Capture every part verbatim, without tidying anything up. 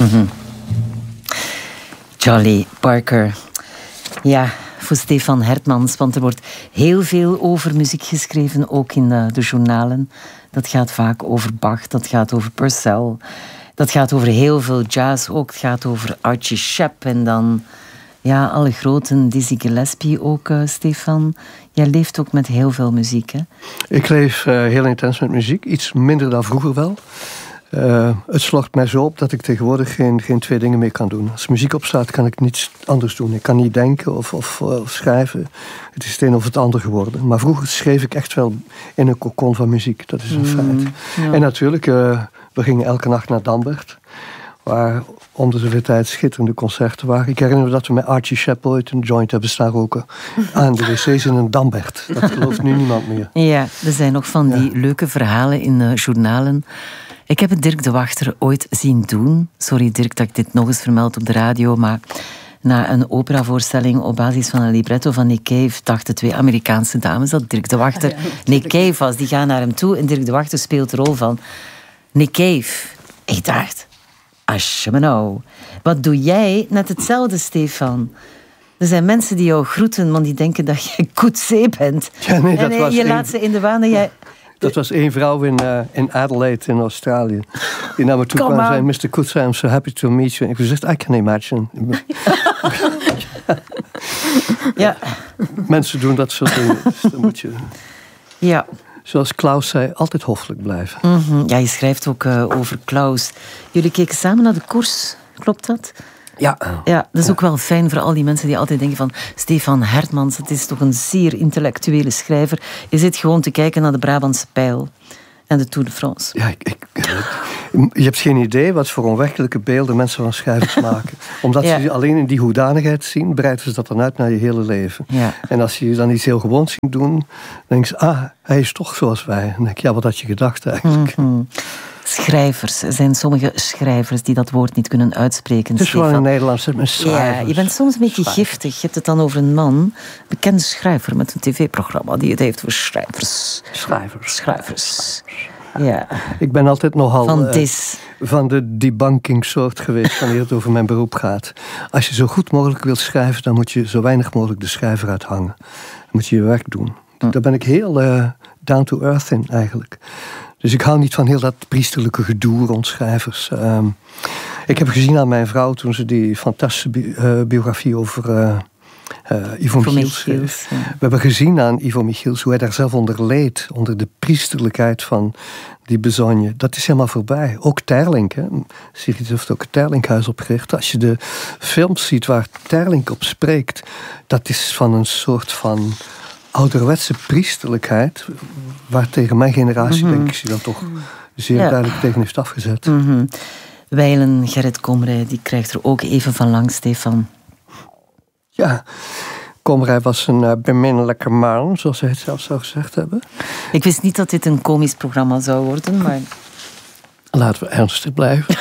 Mm-hmm. Charlie Parker. Ja, voor Stefan Hertmans, want er wordt heel veel over muziek geschreven, ook in de, de journalen. Dat gaat vaak over Bach, dat gaat over Purcell, dat gaat over heel veel jazz ook. Het gaat over Archie Shepp en dan ja, alle groten, Dizzy Gillespie ook, uh, Stefan. Jij leeft ook met heel veel muziek, hè? Ik leef uh, heel intens met muziek, iets minder dan vroeger wel. Uh, het slocht mij zo op dat ik tegenwoordig geen, geen twee dingen meer kan doen. Als muziek opstaat, kan ik niets anders doen. Ik kan niet denken of, of, of schrijven. Het is het een of het ander geworden. Maar vroeger schreef ik echt wel in een cocon van muziek. Dat is een mm, feit. Ja. En natuurlijk, uh, we gingen elke nacht naar Dambert, waar om de zoveel tijd schitterende concerten waren. Ik herinner me dat we met Archie Shepp ooit een joint hebben staan roken aan de wc's in een Dambert. Dat gelooft nu niemand meer. Ja, er zijn nog van die ja. leuke verhalen in uh, journalen. Ik heb het Dirk de Wachter ooit zien doen. Sorry Dirk dat ik dit nog eens vermeld op de radio, maar na een operavoorstelling op basis van een libretto van Nick Cave dachten twee Amerikaanse dames dat Dirk de Wachter ah, ja, Nick Cave was. Die gaan naar hem toe en Dirk de Wachter speelt de rol van Nick Cave. Ik dacht, nou, wat doe jij net hetzelfde, Stefan? Er zijn mensen die jou groeten, want die denken dat jij Coetzee bent. Ja, nee, dat en was je een... laat ze in de waan dat jij... Dat was één vrouw in, uh, in Adelaide in Australië. Die naar me toe kwam en zei, mister Coetzee, I'm so happy to meet you. En ik zei, I can imagine. Ja. Mensen doen dat soort dingen. Dus dan moet je... Ja. Zoals Klaus zei, altijd hoffelijk blijven. Mm-hmm. Ja, je schrijft ook uh, over Klaus. Jullie keken samen naar de koers, klopt dat? Ja. Ja, dat is ook wel fijn voor al die mensen die altijd denken van Stefan Hertmans, het is toch een zeer intellectuele schrijver. Je zit gewoon te kijken naar de Brabantse Pijl en de Tour de France. Ja, ik, ik, je hebt geen idee wat voor onwerkelijke beelden mensen van schrijvers maken. Omdat ja. ze je alleen in die hoedanigheid zien, breiden ze dat dan uit naar je hele leven. Ja. En als je dan iets heel gewoons ziet doen, dan denk je, ah, hij is toch zoals wij. Dan denk je, ja, wat had je gedacht eigenlijk? Mm-hmm. Schrijvers. Er zijn sommige schrijvers die dat woord niet kunnen uitspreken. Het is wel in Nederlands, met schrijvers. Ja, je bent soms een beetje schrijvers. Giftig. Je hebt het dan over een man, een bekende schrijver met een tv-programma die het heeft voor schrijvers. Schrijvers. Schrijvers. Ja. Ik ben altijd nogal van, uh, van de debunking soort geweest wanneer het over mijn beroep gaat. Als je zo goed mogelijk wilt schrijven, dan moet je zo weinig mogelijk de schrijver uithangen. Dan moet je je werk doen. Hm. Daar ben ik heel uh, down to earth in eigenlijk. Dus ik hou niet van heel dat priesterlijke gedoe rond schrijvers. Um, ik heb gezien aan mijn vrouw toen ze die fantastische bi- uh, biografie over uh, uh, Ivo Michiels schreef. Ja. We hebben gezien aan Ivo Michiels hoe hij daar zelf onder leed. Onder de priesterlijkheid van die besogne. Dat is helemaal voorbij. Ook Terlink. Hè. Sigrid heeft ook het Terlinkhuis opgericht. Als je de films ziet waar Terlink op spreekt, dat is van een soort van ouderwetse priesterlijkheid, waar tegen mijn generatie, mm-hmm. denk ik, zich dan toch zeer ja. duidelijk tegen heeft afgezet. Mm-hmm. Wijlen Gerrit Komrij, die krijgt er ook even van langs, Stefan. Ja, Komrij was een uh, beminnelijke man, zoals hij het zelf zou gezegd hebben. Ik wist niet dat dit een komisch programma zou worden, maar... Laten we ernstig blijven.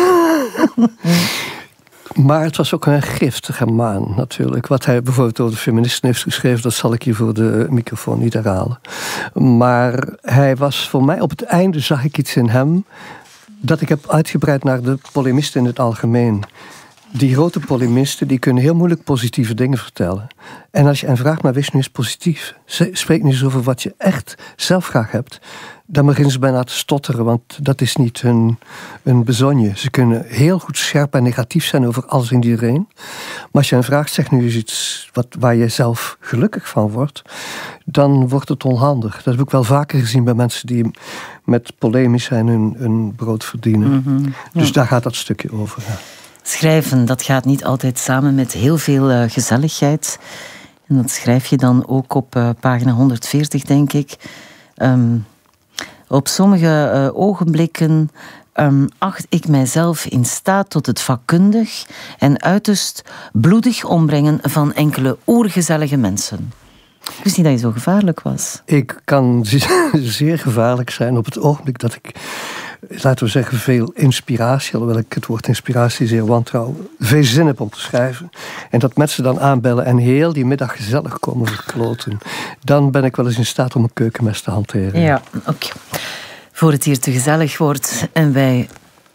Maar het was ook een giftige man natuurlijk. Wat hij bijvoorbeeld over de feministen heeft geschreven, dat zal ik hier voor de microfoon niet herhalen. Maar hij was voor mij, op het einde zag ik iets in hem dat ik heb uitgebreid naar de polemisten in het algemeen. Die grote polemisten, die kunnen heel moeilijk positieve dingen vertellen. En als je hen vraagt, maar wees nu eens positief. Spreek nu eens over wat je echt zelf graag hebt. Dan beginnen ze bijna te stotteren, want dat is niet hun, hun besogne. Ze kunnen heel goed scherp en negatief zijn over alles en iedereen. Maar als je hen vraagt, zeg nu eens iets wat, waar je zelf gelukkig van wordt, dan wordt het onhandig. Dat heb ik wel vaker gezien bij mensen die met polemisch zijn hun, hun brood verdienen. Mm-hmm, ja. Dus daar gaat dat stukje over, ja. Schrijven, dat gaat niet altijd samen met heel veel uh, gezelligheid. En dat schrijf je dan ook op uh, pagina honderdveertig, denk ik. Um, op sommige uh, ogenblikken um, acht ik mijzelf in staat tot het vakkundig en uiterst bloedig ombrengen van enkele oergezellige mensen. Ik wist niet dat je zo gevaarlijk was. Ik kan zeer gevaarlijk zijn op het ogenblik dat ik, laten we zeggen, veel inspiratie, alhoewel ik het woord inspiratie zeer wantrouw, veel zin heb om te schrijven. En dat mensen dan aanbellen en heel die middag gezellig komen verkloten. Dan ben ik wel eens in staat om een keukenmes te hanteren. Ja, oké. Okay. Voor het hier te gezellig wordt en wij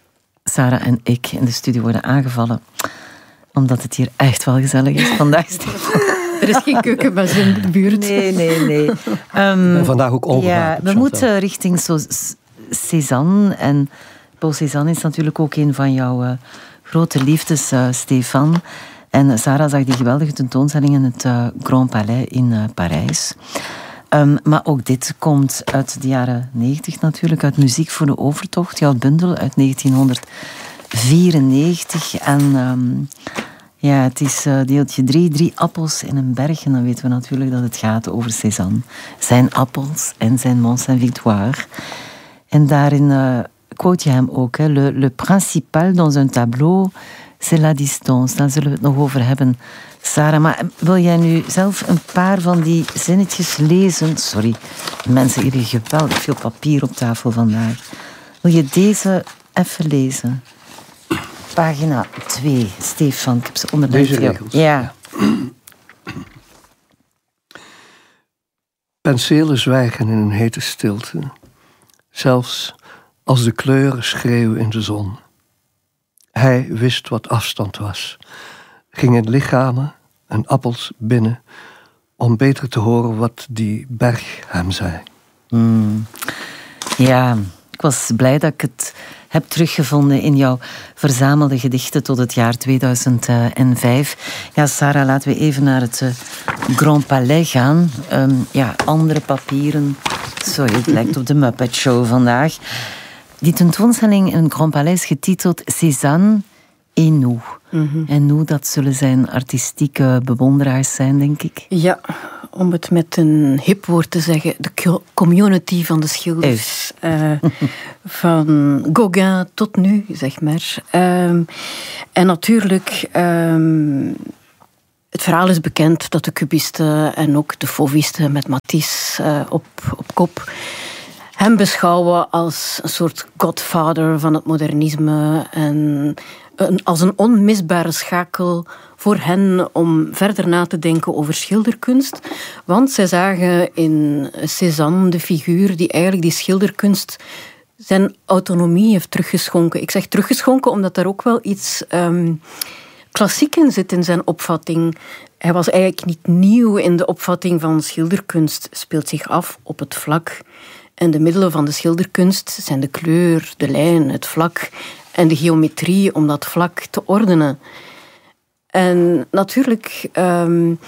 Sarah en ik in de studio worden aangevallen. Omdat het hier echt wel gezellig is vandaag. Er is geen keukenmes in de buurt. Nee, nee, nee. Um, en vandaag ook ongemaakt. Ja, we moeten richting zo Cézanne. En Paul Cézanne is natuurlijk ook een van jouw uh, grote liefdes, uh, Stefan. En Sarah zag die geweldige tentoonstelling in het uh, Grand Palais in uh, Parijs. Um, maar ook dit komt uit de jaren negentig natuurlijk, uit Muziek voor de Overtocht, jouw bundel uit negentienhonderdvierennegentig. En um, ja, het is uh, deeltje drie, drie appels in een berg. En dan weten we natuurlijk dat het gaat over Cézanne. Zijn appels en zijn Mont Saint-Victoire. En daarin uh, quote je hem ook, hè, le, le principal dans un tableau, c'est la distance. Daar zullen we het nog over hebben. Sarah, maar wil jij nu zelf een paar van die zinnetjes lezen? Sorry, mensen hebben geweldig veel papier op tafel vandaag. Wil je deze even lezen? Pagina twee, Stefan, ik heb ze onderlegd. Deze regels. Ja. Penselen zwijgen in een hete stilte. Zelfs als de kleuren schreeuwen in de zon. Hij wist wat afstand was. Ging in lichamen en appels binnen om beter te horen wat die berg hem zei. Mm. Ja, ik was blij dat ik het heb teruggevonden in jouw verzamelde gedichten tot het jaar tweeduizend vijf. Ja, Sarah, laten we even naar het uh, Grand Palais gaan. Um, ja, andere papieren. Sorry, het lijkt op de Muppet Show vandaag. Die tentoonstelling in het Grand Palais is getiteld Cézanne et nous. Mm-hmm. En nous, dat zullen zijn artistieke bewonderaars zijn, denk ik. Ja, om het met een hip woord te zeggen, de community van de schilders. Uh, van Gauguin tot nu, zeg maar. Um, en natuurlijk, um, het verhaal is bekend dat de cubisten en ook de fauvisten met Matisse uh, op, op kop hem beschouwen als een soort godfather van het modernisme en een, als een onmisbare schakel voor hen om verder na te denken over schilderkunst. Want zij zagen in Cézanne de figuur die eigenlijk die schilderkunst zijn autonomie heeft teruggeschonken. Ik zeg teruggeschonken omdat daar ook wel iets um, klassiek in zit in zijn opvatting. Hij was eigenlijk niet nieuw in de opvatting van schilderkunst, speelt zich af op het vlak. En de middelen van de schilderkunst zijn de kleur, de lijn, het vlak en de geometrie om dat vlak te ordenen. En natuurlijk, um,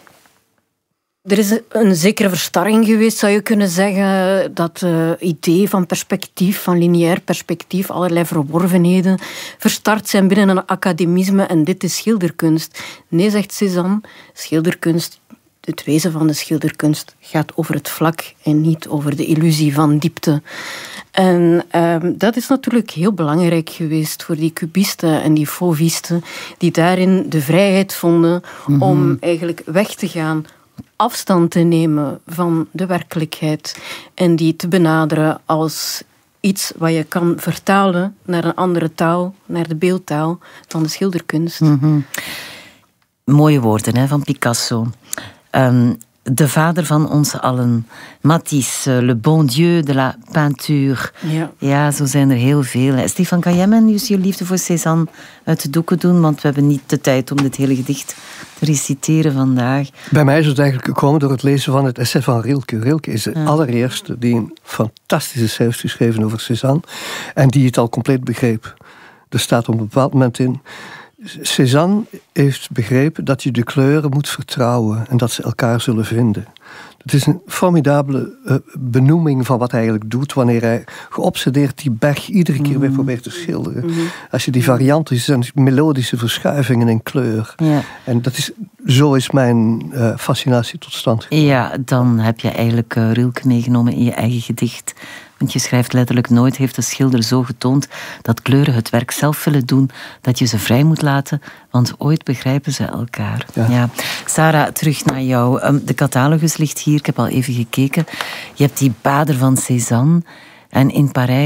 er is een zekere verstarring geweest, zou je kunnen zeggen, dat uh, idee van perspectief, van lineair perspectief, allerlei verworvenheden, verstart zijn binnen een academisme en dit is schilderkunst. Nee, zegt Cézanne, schilderkunst, het wezen van de schilderkunst gaat over het vlak en niet over de illusie van diepte. En um, dat is natuurlijk heel belangrijk geweest voor die cubisten en die fauvisten, die daarin de vrijheid vonden mm-hmm. om eigenlijk weg te gaan, afstand te nemen van de werkelijkheid en die te benaderen als iets wat je kan vertalen naar een andere taal, naar de beeldtaal van de schilderkunst. Mm-hmm. Mooie woorden, hè, van Picasso. Um, de vader van ons allen, Matisse, le bon Dieu de la peinture. Ja, ja zo zijn er heel veel. Stefan, kan jij mij nu je liefde voor Cézanne uit de doeken doen? Want we hebben niet de tijd om dit hele gedicht te reciteren vandaag. Bij mij is het eigenlijk gekomen door het lezen van het essay van Rilke. Rilke is de ja. allereerste die een fantastische essay heeft geschreven over Cézanne en die het al compleet begreep. Er staat op een bepaald moment in: Cézanne heeft begrepen dat je de kleuren moet vertrouwen en dat ze elkaar zullen vinden. Het is een formidabele uh, benoeming van wat hij eigenlijk doet wanneer hij geobsedeerd die berg iedere keer mm-hmm. weer probeert te schilderen. Mm-hmm. Als je die varianten ziet, zijn melodische verschuivingen in kleur. Ja. En dat is, zo is mijn uh, fascinatie tot stand gekomen. Ja, dan heb je eigenlijk uh, Rilke meegenomen in je eigen gedicht. Want je schrijft letterlijk: nooit heeft de schilder zo getoond dat kleuren het werk zelf willen doen, dat je ze vrij moet laten, want ooit begrijpen ze elkaar. Ja. Ja. Sarah, terug naar jou. Um, de catalogus ligt hier, ik heb al even gekeken. Je hebt die bader van Cézanne en in Parijs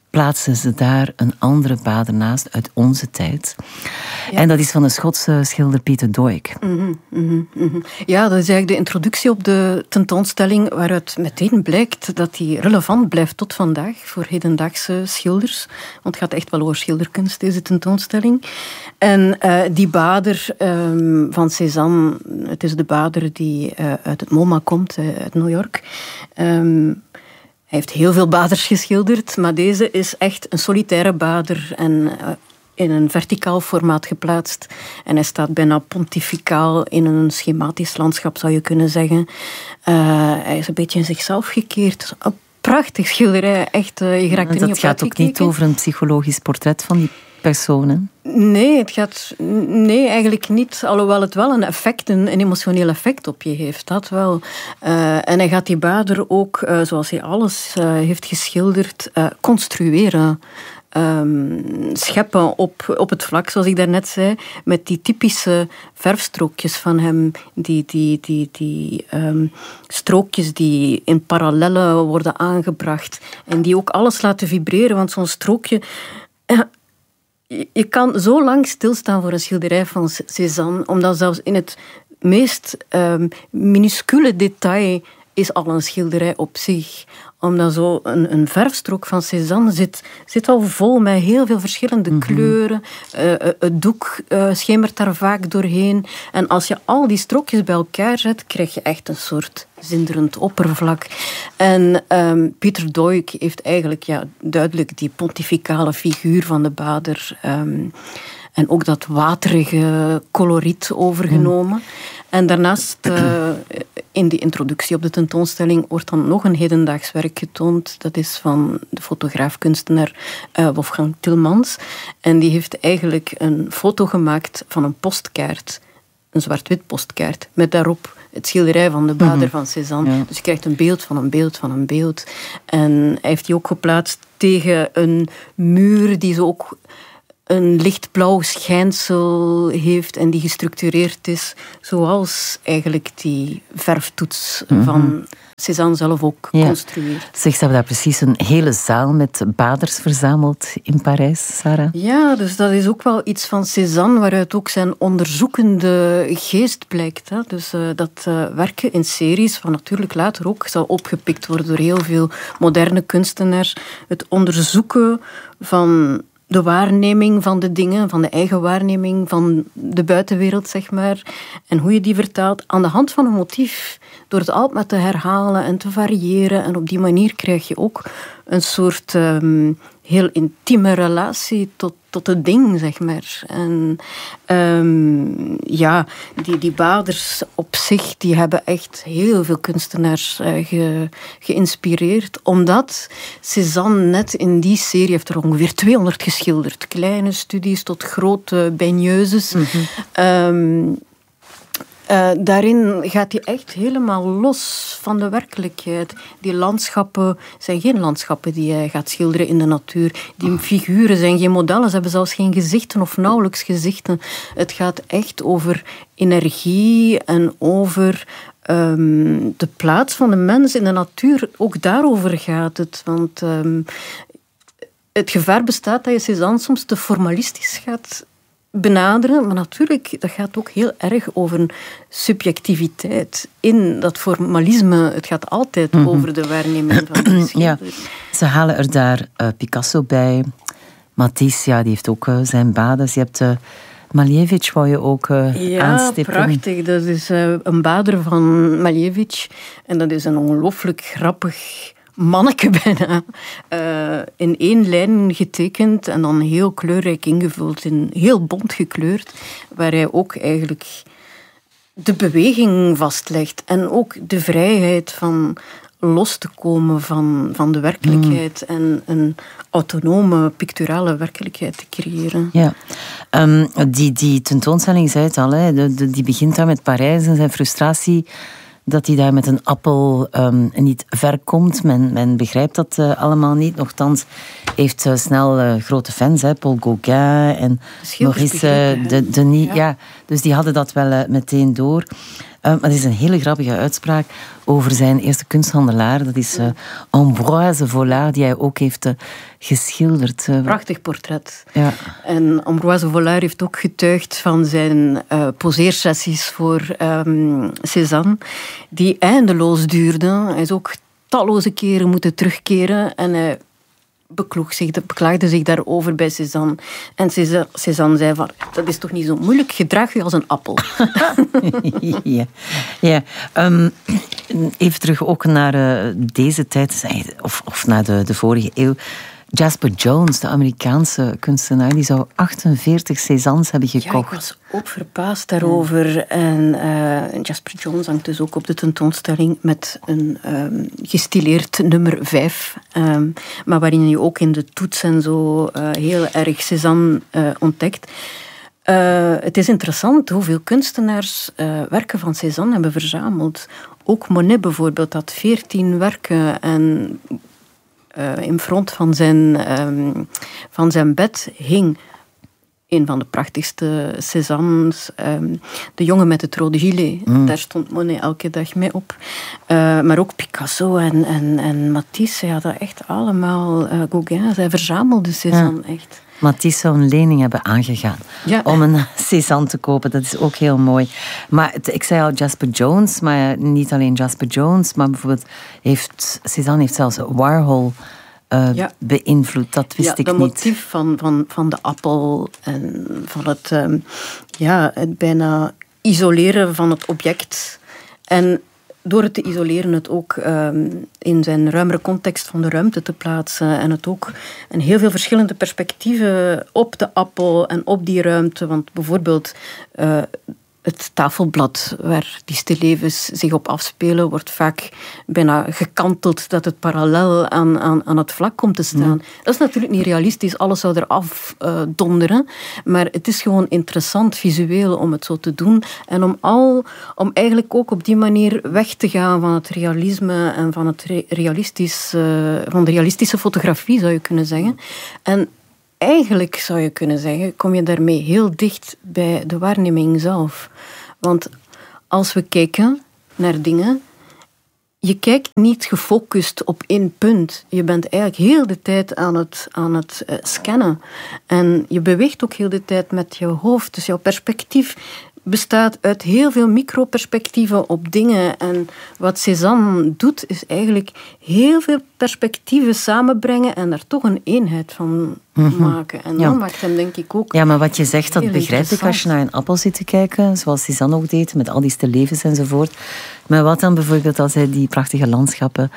plaatsen ze daar een andere bader naast uit onze tijd. Ja. En dat is van de Schotse schilder Peter Doig. Mm-hmm, mm-hmm, mm-hmm. Ja, dat is eigenlijk de introductie op de tentoonstelling, waaruit meteen blijkt dat die relevant blijft tot vandaag voor hedendaagse schilders. Want het gaat echt wel over schilderkunst, deze tentoonstelling. En uh, die bader um, van Cézanne, het is de bader die uh, uit het MoMA komt, uh, uit New York. Um, Hij heeft heel veel baders geschilderd, maar deze is echt een solitaire bader en uh, in een verticaal formaat geplaatst. En hij staat bijna pontificaal in een schematisch landschap, zou je kunnen zeggen. Uh, hij is een beetje in zichzelf gekeerd. Een prachtig schilderij, echt. Uh, je raakt er niet op Dat gaat ook niet over een psychologisch portret van die personen? Nee, het gaat, nee, eigenlijk niet. Alhoewel het wel een effect, een, een emotioneel effect op je heeft. Dat wel. Uh, en hij gaat die bader ook, uh, zoals hij alles uh, heeft geschilderd, uh, construeren. Um, scheppen op, op het vlak, zoals ik daarnet zei, met die typische verfstrookjes van hem, die, die, die, die um, strookjes die in parallellen worden aangebracht en die ook alles laten vibreren, want zo'n strookje... Uh, Je kan zo lang stilstaan voor een schilderij van Cézanne, omdat zelfs in het meest um, minuscule detail is al een schilderij op zich. Omdat zo een, een verfstrook van Cézanne zit, zit al vol met heel veel verschillende mm-hmm. kleuren. Uh, het doek uh, schemert daar vaak doorheen. En als je al die strookjes bij elkaar zet, krijg je echt een soort zinderend oppervlak. En um, Peter Doig heeft eigenlijk ja, duidelijk die pontificale figuur van de bader um, en ook dat waterige coloriet overgenomen. Mm. En daarnaast, uh, in die introductie op de tentoonstelling, wordt dan nog een hedendaags werk getoond. Dat is van de fotograaf-kunstenaar uh, Wolfgang Tillmans. En die heeft eigenlijk een foto gemaakt van een postkaart. Een zwart-wit postkaart. Met daarop het schilderij van de bader mm-hmm. van Cézanne. Ja. Dus je krijgt een beeld van een beeld van een beeld. En hij heeft die ook geplaatst tegen een muur die zo ook een lichtblauw schijnsel heeft en die gestructureerd is, zoals eigenlijk die verftoets mm-hmm. van Cézanne zelf ook ja. construeert. Zeg, ze hebben daar precies een hele zaal met baders verzameld in Parijs, Sarah? Ja, dus dat is ook wel iets van Cézanne, waaruit ook zijn onderzoekende geest blijkt. Hè? Dus uh, dat uh, werken in series, wat natuurlijk later ook zal opgepikt worden door heel veel moderne kunstenaars, het onderzoeken van de waarneming van de dingen, van de eigen waarneming van de buitenwereld, zeg maar. En hoe je die vertaalt aan de hand van een motief. Door het altijd maar te herhalen en te variëren. En op die manier krijg je ook een soort um, heel intieme relatie tot, tot het ding, zeg maar. En um, ja, die, die baders op zich, die hebben echt heel veel kunstenaars uh, ge, geïnspireerd. Omdat Cézanne net in die serie heeft er ongeveer tweehonderd geschilderd. Kleine studies tot grote baigneuses. Mm-hmm. Um, Uh, daarin gaat hij echt helemaal los van de werkelijkheid. Die landschappen zijn geen landschappen die hij gaat schilderen in de natuur. Die figuren zijn geen modellen, ze hebben zelfs geen gezichten of nauwelijks gezichten. Het gaat echt over energie en over um, de plaats van de mens in de natuur. Ook daarover gaat het. Want um, het gevaar bestaat dat je Cézanne soms te formalistisch gaat benaderen, maar natuurlijk, dat gaat ook heel erg over een subjectiviteit in dat formalisme. Het gaat altijd mm-hmm. over de waarneming van de schilder. Ja, ze halen er daar uh, Picasso bij. Matisse, ja, die heeft ook uh, zijn baders. Je hebt uh, Malevich, wou je ook uh, ja, aanstippen. Ja, prachtig. Dat is uh, een bader van Malevich. En dat is een ongelooflijk grappig manneke bijna, uh, in één lijn getekend en dan heel kleurrijk ingevuld, in heel bont gekleurd, waar hij ook eigenlijk de beweging vastlegt en ook de vrijheid van los te komen van, van de werkelijkheid mm. en een autonome picturale werkelijkheid te creëren. Ja, um, die, die tentoonstelling, zei het al, hè, de, de, die begint daar met Parijs en zijn frustratie dat hij daar met een appel um, niet ver komt. Men, men begrijpt dat uh, allemaal niet. Nochtans heeft uh, snel uh, grote fans, hè, Paul Gauguin en Maurice uh, de, Denis. Ja. Ja, dus die hadden dat wel uh, meteen door. maar het is een hele grappige uitspraak over zijn eerste kunsthandelaar. Dat is uh, Ambroise Vollard, die hij ook heeft uh, geschilderd. Uh, Prachtig portret. Ja. En Ambroise Vollard heeft ook getuigd van zijn uh, poseersessies voor um, Cézanne, die eindeloos duurden. Hij is ook talloze keren moeten terugkeren en hij bekloeg zich, beklaagde zich daarover bij Cézanne. En Cézanne zei van, dat is toch niet zo moeilijk, gedraag je als een appel. ja, ja. Um, even terug ook naar uh, deze tijd, of, of naar de, de vorige eeuw. Jasper Jones, de Amerikaanse kunstenaar, die zou achtenveertig Cézannes hebben gekocht. Ja, ik was ook verbaasd daarover. En uh, Jasper Jones hangt dus ook op de tentoonstelling met een um, gestileerd nummer vijf. Um, maar waarin je ook in de toets en zo uh, heel erg Cézanne uh, ontdekt. Uh, het is interessant hoeveel kunstenaars uh, werken van Cézanne hebben verzameld. Ook Monet bijvoorbeeld had veertien werken en... Uh, in front van zijn, um, van zijn bed hing een van de prachtigste Cézannes, um, De jongen met het rode gilet. Mm. Daar stond Monet elke dag mee op. Uh, maar ook Picasso en, en, en Matisse, zij hadden echt allemaal uh, Gauguin. Zij verzamelden Cézanne ja. echt. Matisse zou een lening hebben aangegaan ja. om een Cézanne te kopen. Dat is ook heel mooi. Maar het, ik zei al Jasper Jones, maar niet alleen Jasper Jones, maar bijvoorbeeld heeft Cézanne heeft zelfs Warhol uh, ja. beïnvloed. Dat wist ja, ik niet. niet. Het motief van, van, van de appel en van het, um, ja, het bijna isoleren van het object. En door het te isoleren, het ook um, in zijn ruimere context van de ruimte te plaatsen. En het ook en heel veel verschillende perspectieven op de appel en op die ruimte. Want bijvoorbeeld uh, het tafelblad waar die stillevens zich op afspelen, wordt vaak bijna gekanteld dat het parallel aan, aan, aan het vlak komt te staan. Mm. Dat is natuurlijk niet realistisch, alles zou eraf uh, donderen. Maar het is gewoon interessant visueel om het zo te doen. En om, al, om eigenlijk ook op die manier weg te gaan van het realisme en van, het re- realistisch, uh, van de realistische fotografie, zou je kunnen zeggen. En eigenlijk zou je kunnen zeggen, kom je daarmee heel dicht bij de waarneming zelf. Want als we kijken naar dingen, je kijkt niet gefocust op één punt. Je bent eigenlijk heel de tijd aan het, aan het uh, scannen. En je beweegt ook heel de tijd met je hoofd. Dus jouw perspectief bestaat uit heel veel microperspectieven op dingen. En wat Cézanne doet, is eigenlijk heel veel perspectieven samenbrengen en daar toch een eenheid van mm-hmm. maken. En ja. dat maakt hem denk ik ook... Ja, maar wat je zegt, dat begrijp ik als je naar een appel zit te kijken, zoals Cézanne ook deed, met al die stillevens enzovoort. Maar wat dan bijvoorbeeld als hij die prachtige landschappen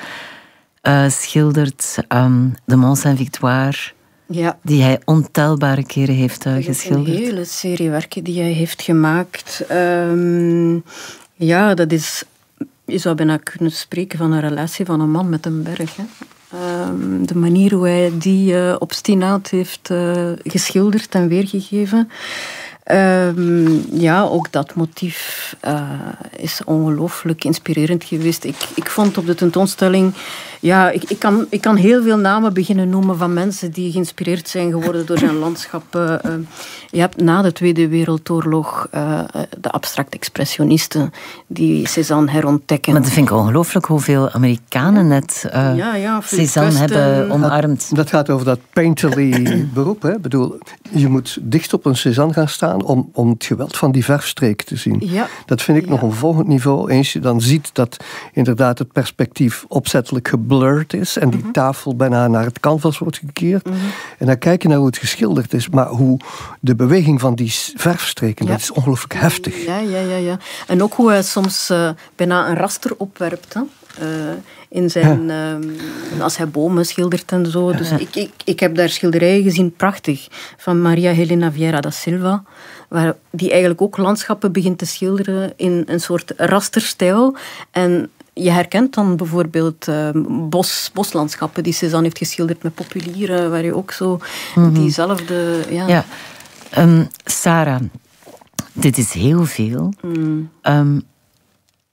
uh, schildert, um, de Mont Saint-Victoire... Ja. Die hij ontelbare keren heeft uh, geschilderd. Een hele serie werken die hij heeft gemaakt. Um, ja, dat is... Je zou bijna kunnen spreken van een relatie van een man met een berg. Hè. Um, de manier hoe hij die uh, obstinaat heeft uh, geschilderd en weergegeven. Um, ja, ook dat motief uh, is ongelooflijk inspirerend geweest. Ik, ik vond op de tentoonstelling... Ja, ik, ik, kan, ik kan heel veel namen beginnen noemen van mensen die geïnspireerd zijn geworden door zijn landschappen. Uh, je hebt na de Tweede Wereldoorlog uh, de abstract expressionisten die Cézanne herontdekken. Maar dat vind ik ongelooflijk hoeveel Amerikanen net uh, ja, ja, Cézanne hebben omarmd. Dat, dat gaat over dat painterly beroep. Hè? Ik bedoel, je moet dicht op een Cézanne gaan staan om, om het geweld van die verfstreek te zien. Ja. Dat vind ik ja. nog een volgend niveau. Eens je dan ziet dat inderdaad het perspectief opzettelijk geblurred is en die mm-hmm. tafel bijna naar het canvas wordt gekeerd. Mm-hmm. En dan kijk je naar hoe het geschilderd is, maar hoe de beweging van die verfstreken, ja. dat is ongelooflijk heftig. Ja, ja, ja, ja. En ook hoe hij soms uh, bijna een raster opwerpt, hè? Uh, in zijn, ja. uh, als hij bomen schildert en zo. Dus ja. ik, ik, ik heb daar schilderijen gezien, prachtig, van Maria Helena Vieira da Silva, waar die eigenlijk ook landschappen begint te schilderen in een soort rasterstijl. En je herkent dan bijvoorbeeld uh, bos, boslandschappen die Cézanne heeft geschilderd met populieren, waar je ook zo mm-hmm. diezelfde... Ja. ja. Um, Sarah, dit is heel veel. Mm. Um,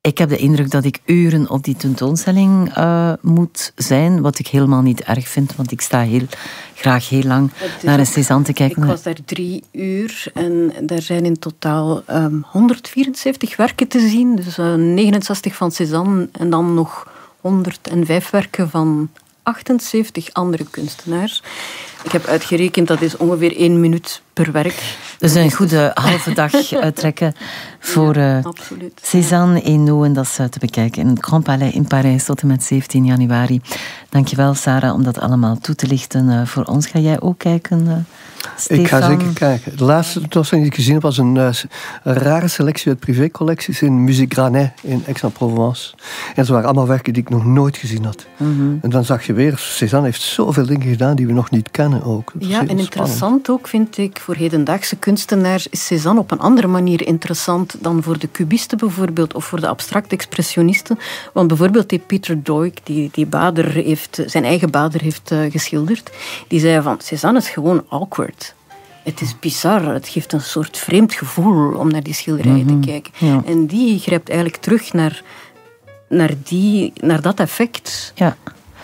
Ik heb de indruk dat ik uren op die tentoonstelling uh, moet zijn, wat ik helemaal niet erg vind, want ik sta heel graag heel lang naar een Cézanne te kijken. Ik was daar drie uur en daar zijn in totaal um, honderdvierenzeventig werken te zien, dus uh, negenenzestig van Cézanne en dan nog honderdvijf werken van achtenzeventig andere kunstenaars. Ik heb uitgerekend, dat is ongeveer één minuut per werk. Dus een goede halve dag uittrekken voor uh, ja, Cézanne Hainaut en dat is uh, te bekijken in het Grand Palais in Parijs tot en met zeventien januari. Dankjewel Sarah om dat allemaal toe te lichten uh, voor ons. Ga jij ook kijken, uh, Stefan? Ik ga zeker kijken. De laatste tentoonstelling die ik gezien heb was een, uh, een rare selectie uit privécollecties in Musée Granet in Aix-en-Provence. En ze waren allemaal werken die ik nog nooit gezien had. Mm-hmm. En dan zag je weer, Cézanne heeft zoveel dingen gedaan die we nog niet kennen ook. Ja, en interessant spannend. Ook vind ik voor hedendaagse kunstenaars is Cézanne op een andere manier interessant dan voor de cubisten bijvoorbeeld of voor de abstract expressionisten. Want bijvoorbeeld die Peter Doig, die, die Bader heeft, zijn eigen Bader heeft uh, geschilderd, die zei van Cézanne is gewoon awkward. Het is bizar, het geeft een soort vreemd gevoel om naar die schilderijen mm-hmm. te kijken. Ja. En die grijpt eigenlijk terug naar, naar, die, naar dat effect. Ja.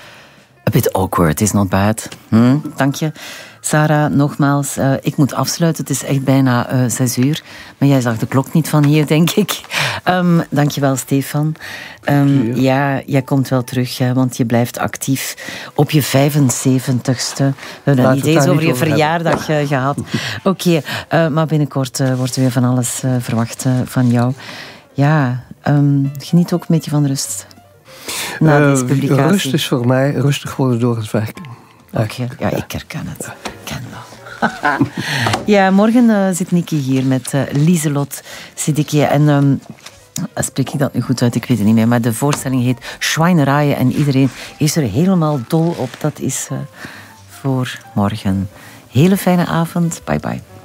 A bit awkward, is not bad. Hm, dank je. Sarah, nogmaals, uh, ik moet afsluiten. Het is echt bijna uh, zes uur. Maar jij zag de klok niet van hier, denk ik. Um, dank je wel, Stefan. Um, ja, jij komt wel terug, hè, want je blijft actief op je vijfenzeventigste. We hebben het niet eens over je over verjaardag uh, gehad. Oké, okay, uh, maar binnenkort uh, wordt er weer van alles uh, verwacht uh, van jou. Ja, um, geniet ook een beetje van rust. Na deze publicatie. Uh, rust is voor mij rustig worden door het werken. Oké, okay. Ja, ik herken het. Ik ken dat. Ja, morgen uh, zit Nicky hier met uh, Lieselot Siddiqui. En um, spreek ik dat nu goed uit? Ik weet het niet meer. Maar de voorstelling heet Schweineraaien. En iedereen is er helemaal dol op. Dat is uh, voor morgen. Hele fijne avond. Bye bye.